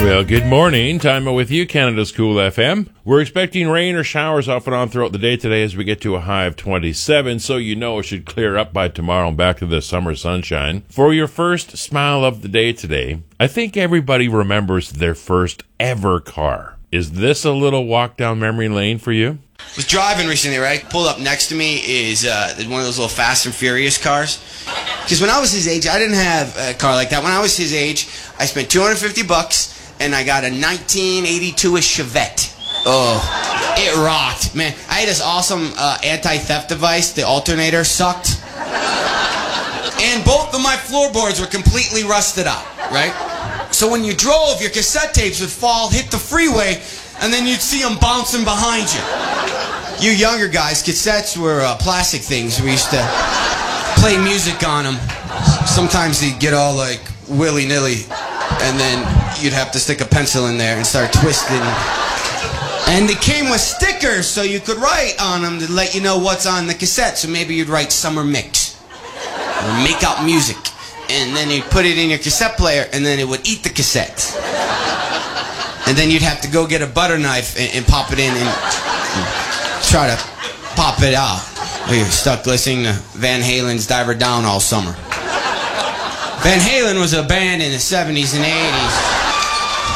Well, good morning. Time with you, Canada's Cool FM. We're expecting rain or showers off and on throughout the day today as we get to a high of 27, so you know it should clear up by tomorrow and back to the summer sunshine. For your first smile of the day today, I think everybody remembers their first ever car. Is this a little walk down memory lane for you? I was driving recently, right? Pulled up next to me is one of those little Fast and Furious cars. Because when I was his age, I didn't have a car like that. When I was his age, I spent $250 and I got a 1982-ish Chevette. Oh, it rocked, man. I had this awesome anti-theft device. The alternator sucked. And both of my floorboards were completely rusted out, right? So when you drove, your cassette tapes would fall, hit the freeway, and then you'd see them bouncing behind you. You younger guys, cassettes were plastic things. We used to play music on them. Sometimes they'd get all like willy-nilly, and then you'd have to stick a pencil in there and start twisting. And they came with stickers so you could write on them to let you know what's on the cassette. So maybe you'd write Summer Mix or Make Out Music. And then you'd put it in your cassette player, and then it would eat the cassette. And then you'd have to go get a butter knife and pop it in and try to pop it out. Or you're stuck listening to Van Halen's Diver Down all summer. Van Halen was a band in the 70s and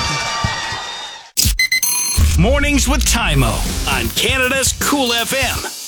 80s. Mornings with Tymo on Canada's Cool FM.